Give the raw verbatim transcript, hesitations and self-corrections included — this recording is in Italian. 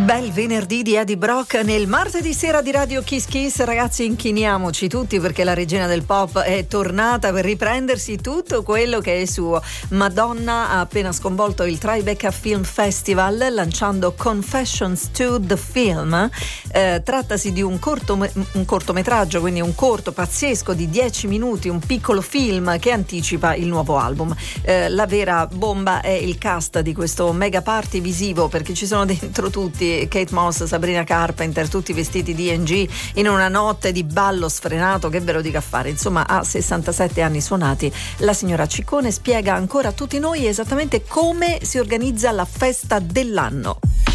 Bel venerdì di Eddie Brock nel martedì sera di Radio Kiss Kiss. Ragazzi, inchiniamoci tutti perché la regina del pop è tornata per riprendersi tutto quello che è suo. Madonna ha appena sconvolto il Tribeca Film Festival lanciando Confessions to the Film. Eh, trattasi di un, corto, un cortometraggio, quindi un corto pazzesco di dieci minuti, un piccolo film che anticipa il nuovo album. Eh, la vera bomba è il cast di questo mega party visivo, perché ci sono dentro tutti: Kate Moss, Sabrina Carpenter, tutti vestiti di D and G in una notte di ballo sfrenato, che ve lo dica a fare. Insomma, a sessantasette anni suonati, la signora Ciccone spiega ancora a tutti noi esattamente come si organizza la festa dell'anno.